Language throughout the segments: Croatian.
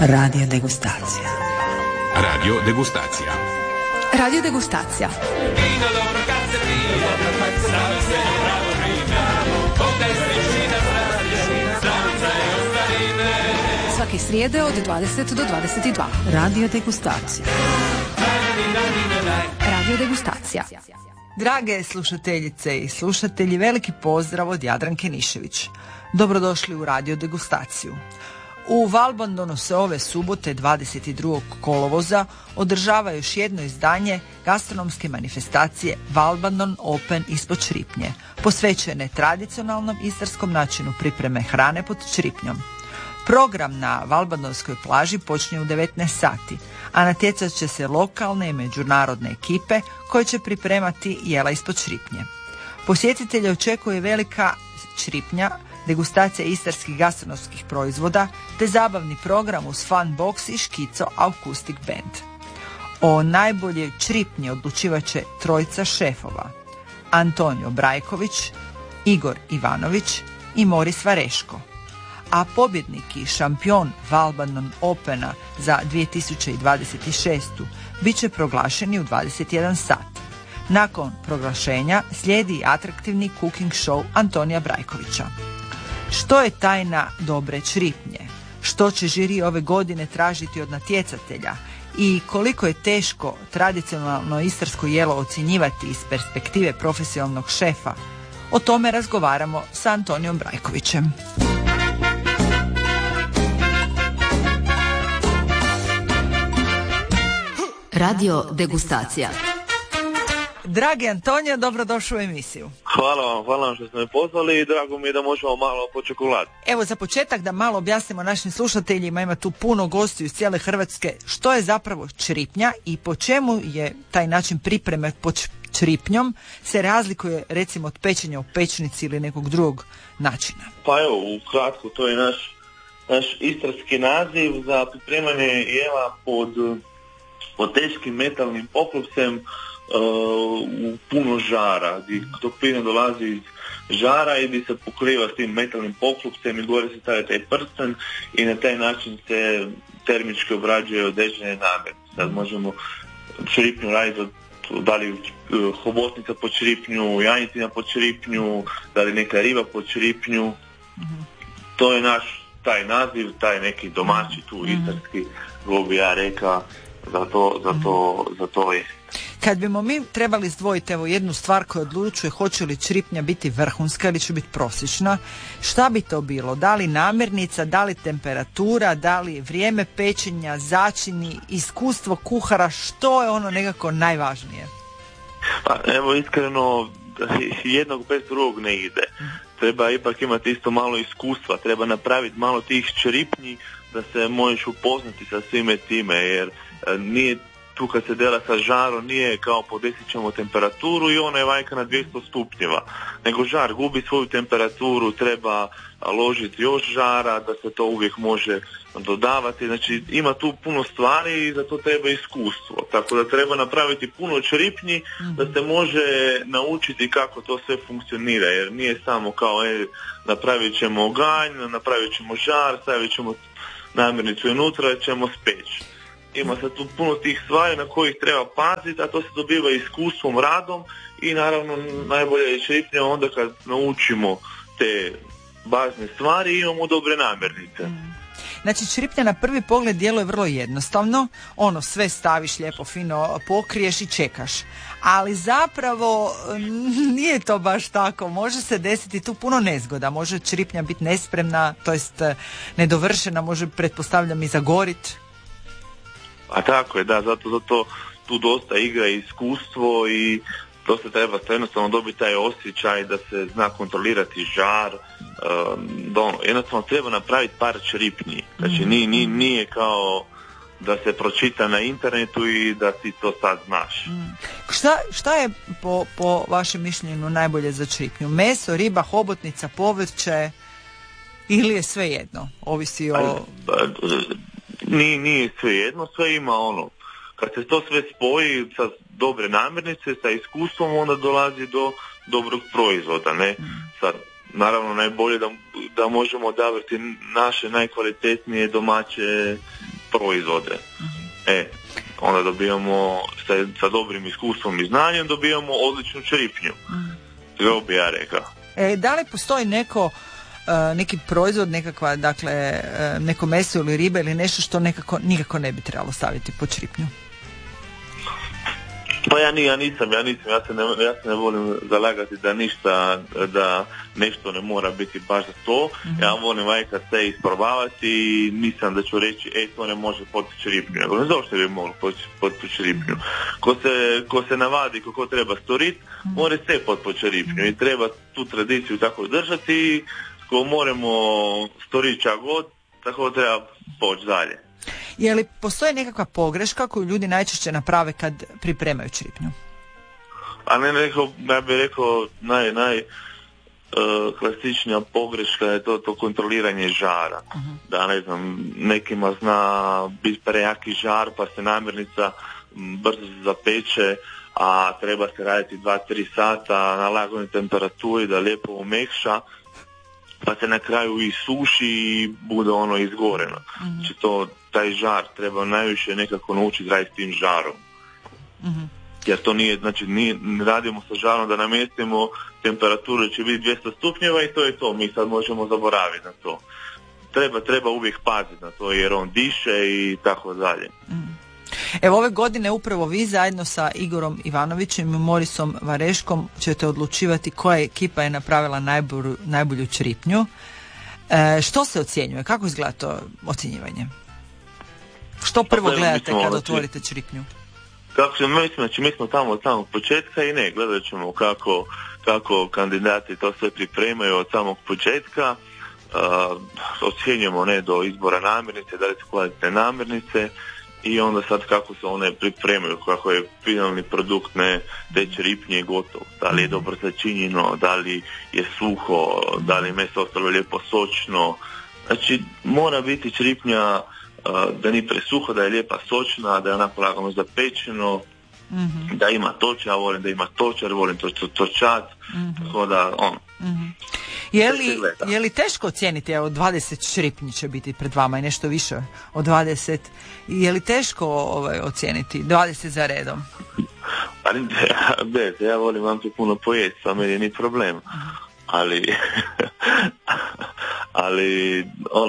Radio degustacija. Radio degustacija. Radio degustacija. Vino dobro kad se pije, stave se pravo vina, voda iz tišina zdravica je ostarine. Svake srijede od 20 do 22. Radio degustacija. Radio degustacija. Drage slušateljice i slušatelji, veliki pozdrav od Jadranke Nišević. Dobrodošli u Radio degustaciju. U Valbandonu se ove subote 22. kolovoza održava još jedno izdanje gastronomske manifestacije Valbandon Open ispod Čripnje, posvećene tradicionalnom istarskom načinu pripreme hrane pod Čripnjom. Program na Valbandonskoj plaži počinje u 19 sati, a natjecat će se lokalne i međunarodne ekipe koje će pripremati jela ispod Čripnje. Posjetitelje očekuje velika Čripnja, degustacija istarskih gastronomskih proizvoda te zabavni program uz fun box i škico Acoustic Band. O najbolje Čripnji odlučivat će trojica šefova: Antonio Brajković, Igor Ivanović i Moris Vareško. A pobjednik i šampion Valbandon Opena za 2026. bit će proglašeni u 21 sat. Nakon proglašenja slijedi atraktivni cooking show Antonija Brajkovića. Što je tajna dobre Čripnje? Što će žiri ove godine tražiti od natjecatelja? I koliko je teško tradicionalno istarsko jelo ocjenjivati iz perspektive profesionalnog šefa? O tome razgovaramo sa Antonijom Brajkovićem. Radio degustacija. Dragi Antonija, dobrodošao u emisiju. Hvala vam što ste me pozvali i drago mi je da možemo malo po čokoladi. Evo, za početak da malo objasnimo našim slušateljima, ima tu puno gostiju iz cijele Hrvatske, što je zapravo Čripnja i po čemu je taj način pripreme pod Čripnjom se razlikuje recimo od pečenja u pečnici ili nekog drugog načina. Pa evo, ukratko, to je naš istarski naziv za pripremanje jela pod teškim metalnim poklopcem u puno žara, gdje toplina dolazi iz žara i gdje se pokriva s tim metalnim poklopcem i gore se stavlja taj prsten i na taj način se termički obrađuje određene namirnice. Sad možemo Čripnju raditi da li hobotnica po Čripnju, janjetina po Čripnju, da li neka riba po Čripnju. To je naš taj naziv, taj neki domaći tu istarski, kako bi ja rekao, za to je. Kad bimo mi trebali izdvojiti evo jednu stvar koja odlučuje hoće li Čripnja biti vrhunska ili će biti prosječna, šta bi to bilo? Da li namirnica, da li temperatura, da li vrijeme pečenja, začini, iskustvo kuhara, što je ono nekako najvažnije? Pa evo, iskreno, jednog bez drugog ne ide. Treba ipak imati isto malo iskustva, treba napraviti malo tih Čripnji da se možeš upoznati sa svime time, jer nije tu kad se dela sa žarom, nije kao podesit ćemo temperaturu i ona je vajka na 200 stupnjeva, nego žar gubi svoju temperaturu, treba ložiti još žara da se to uvijek može dodavati, znači ima tu puno stvari i za to treba iskustvo, tako da treba napraviti puno Čripnji da se može naučiti kako to sve funkcionira, jer nije samo kao napravit ćemo ganj, napravit ćemo žar, stavit ćemo namirnicu unutra, ćemo speći. Ima se tu puno tih stvari na kojih treba paziti, a to se dobiva iskustvom, radom i naravno najbolje je Čripnja onda kad naučimo te bazne stvari i imamo dobre namirnice. Znači Čripnja na prvi pogled djeluje vrlo jednostavno, sve staviš lijepo fino, pokriješ i čekaš. Ali zapravo nije to baš tako, može se desiti tu puno nezgoda, može Čripnja biti nespremna, to jest nedovršena, može pretpostavljam i zagorit. A tako je, da, zato tu dosta igra i iskustvo i to se treba jednostavno dobiti taj osjećaj da se zna kontrolirati žar, jednostavno treba napraviti par Čripnji, znači nije kao da se pročita na internetu i da ti to sad znaš. Šta je po vašem mišljenju najbolje za Čripnju? Meso, riba, hobotnica, povrće ili je sve jedno? Ovisi o... Nije sve jedno, sve ima kad se to sve spoji sa dobre namirnice, sa iskustvom, onda dolazi do dobrog proizvoda, ne? Sad, naravno najbolje da možemo odabrati naše najkvalitetnije domaće proizvode. Onda dobijamo sa dobrim iskustvom i znanjem dobijamo odličnu čeripnju. To bi ja rekao. Da li postoji neki proizvod, nekakva, dakle, neko meso ili riba ili nešto što nikako ne bi trebalo staviti pod čeripnju? Pa ja nisam, ja se ne volim zalagati da nešto ne mora biti baš za to. Ja volim kad se isprobavati i mislim da ću reći, to ne može pod čeripnju. Nego ne zašto bi moglo pod čeripnju. Ko se navadi kako treba storiti, mora sve pod čeripnju i treba tu tradiciju tako držati. Ko moramo storiti čak god, tako treba poći dalje. Je li postoji nekakva pogreška koju ljudi najčešće naprave kad pripremaju čeripnju? Ja bih rekao klasičnija pogreška je to kontroliranje žara. Da, ne znam, nekima zna biti prejaki žar pa se namirnica brzo zapeče, a treba se raditi 2-3 sata na lagodnoj temperaturi da lijepo umekša, pa se na kraju i suši i bude izgoreno. Znači taj žar treba najviše nekako naučiti raditi s tim žarom. Jer to nije, ne radimo sa žarom da namjestimo temperaturu će biti 200 stupnjeva i to je to, mi sad možemo zaboraviti na to. Treba uvijek paziti na to jer on diše i tako dalje. Evo ove godine upravo vi zajedno sa Igorom Ivanovićem i Morisom Vareškom ćete odlučivati koja ekipa je napravila najbolju čeripnju. Što se ocjenjuje? Kako izgleda to ocjenjivanje? Što prvo gledate kad otvorite čeripnju? Mi smo tamo od samog početka i gledat ćemo kako kandidati to sve pripremaju od samog početka. Ocjenjujemo do izbora namirnice, da li su kvalitetne namirnice i onda sad kako se one pripremaju, kako je finalni produkt te čeripnje gotov. Da li je dobro začinjeno, da li je suho, da li je meso ostalo lijepo sočno. Znači mora biti čeripnja da nije presuho, da je lijepa sočna, da je onako lagano zapečeno, da ima toč, ja volim da ima točar, volim točat, tako da Je li teško ocijeniti, evo 20 čeripnji će biti pred vama i nešto više od 20, je li teško ocijeniti 20 za redom? Ja volim vam puno pojesti, pa meni nije problem, ali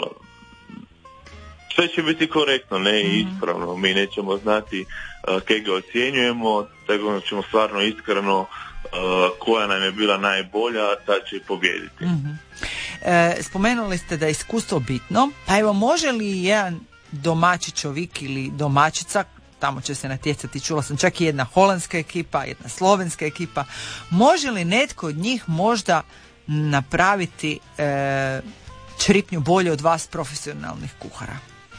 sve će biti korektno, ne i ispravno. Mi nećemo znati kje ga ocjenjujemo, tako ćemo stvarno iskreno koja nam je bila najbolja, ta će i pobijediti. Spomenuli ste da je iskustvo bitno, pa evo može li jedan domaći čovjek ili domaćica, tamo će se natjecati, čula sam čak i jedna holandska ekipa, jedna slovenska ekipa, može li netko od njih možda napraviti čeripnju bolje od vas profesionalnih kuhara?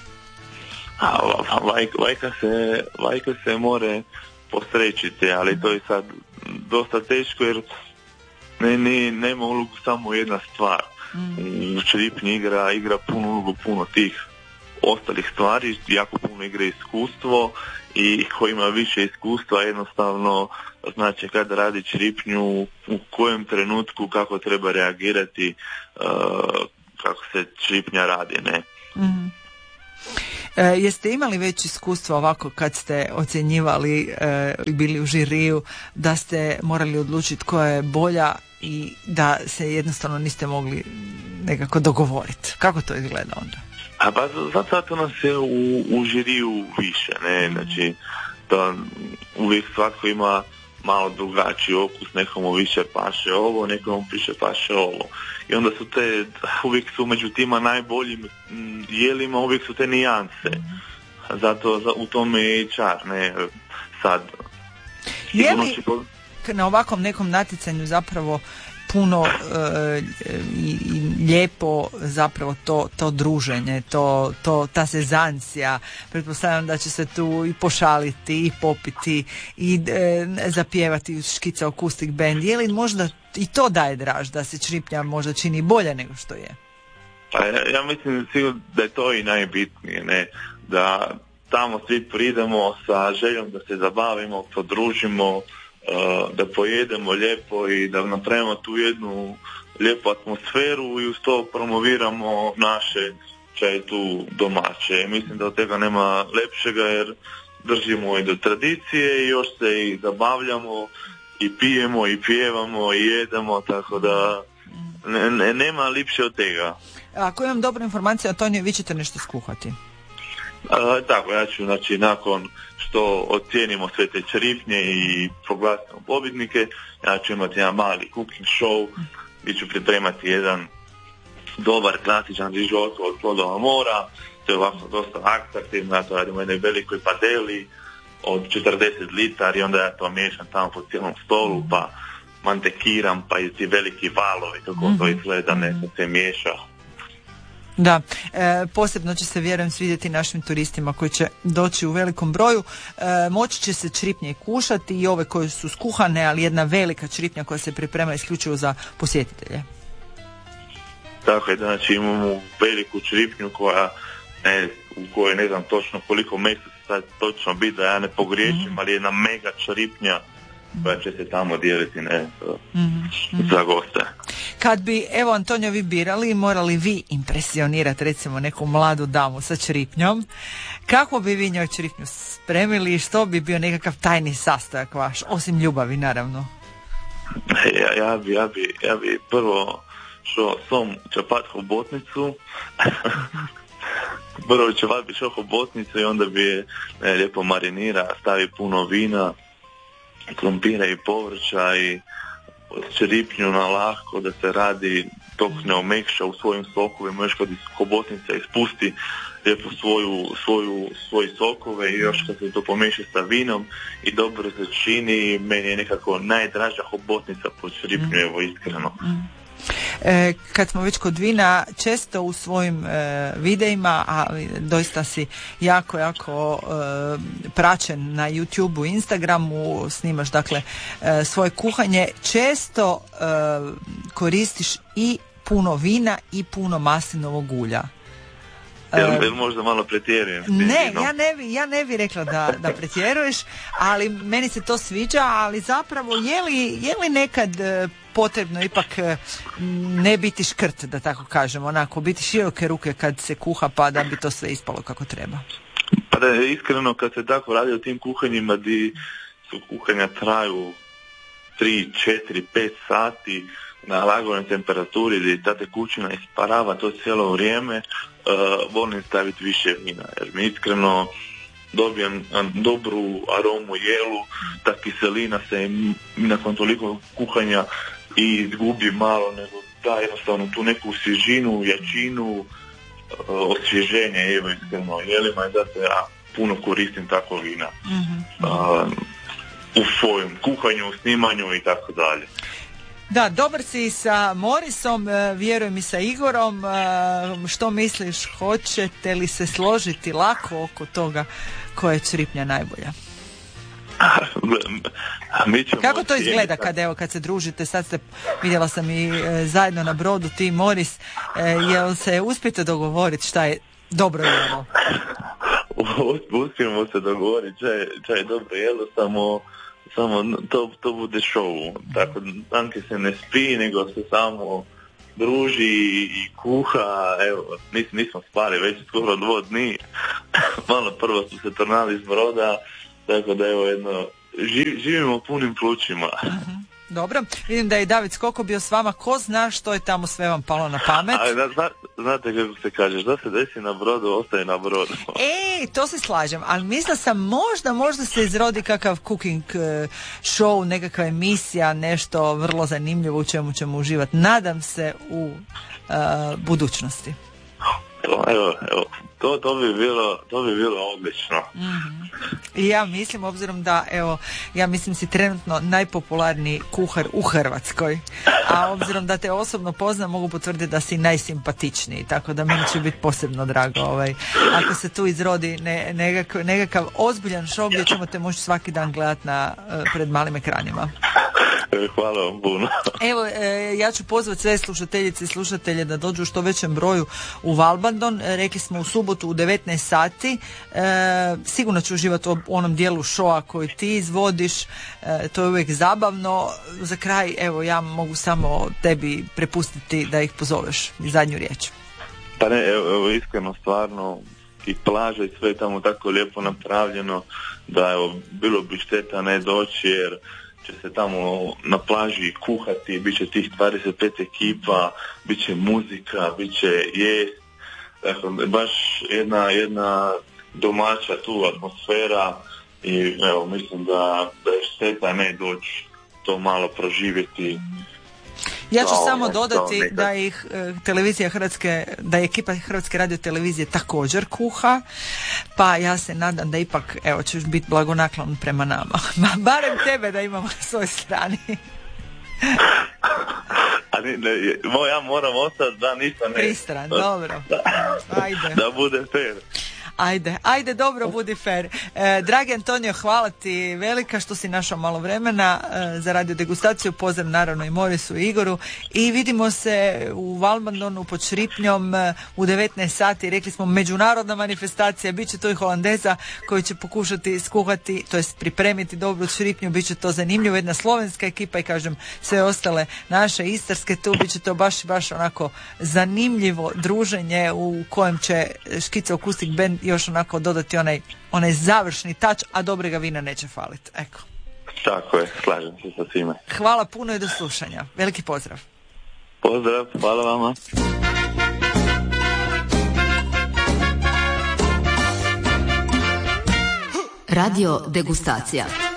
Vajka se more posrećiti, ali to je sad dosta teško jer nema ulogu samo jedna stvar. U čeripnji igra puno tih ostalih stvari, jako puno igra iskustvo i ko ima više iskustva jednostavno znači kada radi čeripnju u kojem trenutku kako treba reagirati kako se čeripnja radi, ne? Jeste imali već iskustva ovako kad ste ocjenjivali bili u žiriju da ste morali odlučiti koja je bolja i da se jednostavno niste mogli nekako dogovoriti? Kako to izgleda onda? Pa zato nas je u žiriju više, ne? Znači da uvijek svatko ima malo drugačiji okus, nekomu više paše ovo, nekomu više paše ovo. I onda su uvijek su među tima najboljim jelima, uvijek su te nijanse. Zato u tome je i čar, ne? Sad. Je li na ovakvom nekom natjecanju zapravo puno i lijepo zapravo to druženje, ta sezancija, pretpostavljam da će se tu i pošaliti i popiti i zapjevati škica akustik band. Je li možda i to daje draž da se čeripnja možda čini bolje nego što je? Pa ja mislim sigurno da je to i najbitnije, ne? Da tamo svi pridemo sa željom da se zabavimo, podružimo, da pojedemo lijepo i da napravimo tu jednu lijepu atmosferu i uz to promoviramo naše čaj tu domaće. Mislim da od toga nema lepšega jer držimo i do tradicije i još se i zabavljamo i pijemo i pjevamo i jedemo, tako da nema lipše od tega. Ako imam dobru informaciju, Antonio, vi ćete nešto skuhati. Tako, ja ću, znači, nakon što ocijenimo sve te čeripnje i proglasimo pobjednike, ja ću imati jedan mali cooking show gdje ću pripremati jedan dobar klasičan risotto od plodova mora. To je ovako dosta atraktivno, ja to radim u jednoj velikoj padeli od 40 litara i onda ja to miješam tamo po cijelom stolu, pa mantekiram, pa i ti veliki valovi, kako to izgleda, ne se miješa. Da, posebno će se, vjerujem, svidjeti našim turistima koji će doći u velikom broju. Moći će se čripnje kušati i ove koje su skuhane, ali jedna velika čripnja koja se priprema isključivo za posjetitelje. Tako je, znači imamo veliku čripnju u kojoj ne znam točno koliko mjesta će sad točno biti, da ja ne pogriješim, ali jedna mega čripnja koja će se tamo dijeliti za goste. Kad bi, evo, Antonio, vi birali, morali vi impresionirati recimo neku mladu damu sa čripnjom, kako bi vi njoj čripnju spremili i što bi bio nekakav tajni sastojak vaš, osim ljubavi, naravno? Ja bi prvo šao som čapat hobotnicu, prvo čapat bi šao hobotnicu i onda bi je lijepo marinira, stavi puno vina, krompira i povrća i čeripnju na lahko da se radi dok ne omekša u svojim sokovima, još kad hobotnica ispusti lijepo svoje sokove i još kad se to pomiješa sa vinom i dobro se čini, meni je nekako najdraža hobotnica po čeripnju, evo, iskreno. Kad smo već kod vina, često u svojim videima, a doista si jako praćen na YouTubeu, Instagramu, snimaš dakle svoje kuhanje, često koristiš i puno vina i puno maslinovog ulja. Jel možda malo pretjerujem? Ne, ja ne bi rekla da pretjeruješ, ali meni se to sviđa, ali zapravo je li nekad potrebno ipak ne biti škrt, da tako kažem, onako biti široke ruke kad se kuha, pa da bi to sve ispalo kako treba? Pa da, iskreno, kad se tako radi o tim kuhanjima di su kuhanja traju 3, 4, 5 sati na lagovnoj temperaturi gdje ta tekućina isparava to cijelo vrijeme, volim staviti više vina, jer mi iskreno dobijem dobru aromu jelu, ta kiselina se nakon toliko kuhanja i izgubi malo, nego da jednostavno tu neku svježinu, jačinu, osvježenje, evo, iskreno jelima, i zato ja puno koristim tako vina u svojem kuhanju, u snimanju i tako dalje. Da, dobar si sa Morisom, vjerujem i sa Igorom. Što misliš, hoćete li se složiti lako oko toga koja je čripnja najbolja? Kako to izgleda kad se družite? Sad vidjela sam i zajedno na brodu ti i Moris. Jel se uspijete dogovoriti šta je dobro jelo? Uspijemo se dogovoriti šta je dobro jelo, samo to bude show. Tako Anke se ne spi, nego se samo druži i kuha. Evo, nismo spali već skoro 2 dni. Malo prvo su se tornali iz broda, tako da evo živimo punim plućima. Dobro, vidim da je i David Skoko bio s vama. Ko zna što je tamo sve vam palo na pamet? Znate kako se kaže, da se desi na brodu, ostaje na brodu. To se slažem, ali mislila sam možda se izrodi kakav cooking show, nekakva emisija, nešto vrlo zanimljivo u čemu ćemo uživati. Nadam se u budućnosti. Evo, to bi bilo odlično. I ja mislim, obzirom da, ja mislim si trenutno najpopularniji kuhar u Hrvatskoj, a obzirom da te osobno poznam, mogu potvrditi da si najsimpatičniji, tako da meni će biti posebno drago ako se tu izrodi nekakav ozbiljan show gdje ćemo te moći svaki dan gledati pred malim ekranima. Hvala vam puno. Evo, ja ću pozvati sve slušateljice i slušatelje da dođu u što većem broju u Valbandon. Rekli smo u subotu u 19 sati. Sigurno ću uživati u onom dijelu showa koji ti izvodiš. To je uvijek zabavno. Za kraj, evo, ja mogu samo tebi prepustiti da ih pozoveš. Zadnju riječ. Pa ne, evo iskreno, stvarno, i plaža i sve je tamo tako lijepo napravljeno, da evo, bilo bi šteta ne doći, jer će se tamo na plaži kuhati, bit će tih 25 ekipa, bit će muzika, bit će jest, dakle, baš jedna domaća tu atmosfera i evo, mislim da je šteta ne doći to malo proživjeti. Ja ću samo dodati da ih televizija Hrvatske, da je ekipa Hrvatske radiotelevizije također kuha, pa ja se nadam da ipak, evo, ćeš biti blagonaklon prema nama. Barem tebe da imamo na svojoj strani. Ja moram ostati da nisam pristran, dobro. Ajde. Da bude fair. Ajde, dobro, budi fair. Dragi Antonio, hvala ti velika što si našao malo vremena za radio degustaciju. Pozdrav naravno i Morisu i Igoru. I vidimo se u Valbandonu pod Šripnjom u 19 sati. Rekli smo međunarodna manifestacija. Biće to i Holandeza koji će pokušati skuhati, to jest pripremiti dobru Šripnju. Biće to zanimljivo. Jedna slovenska ekipa i kažem sve ostale naše istarske tu. Biće to baš onako zanimljivo druženje u kojem će Škica Akustik Band još onako dodati onaj završni tač, a dobrega vina neće faliti. Eko. Tako je, slažem se sa svime. Hvala puno i do slušanja. Veliki pozdrav. Pozdrav, hvala vama. Radio degustacija.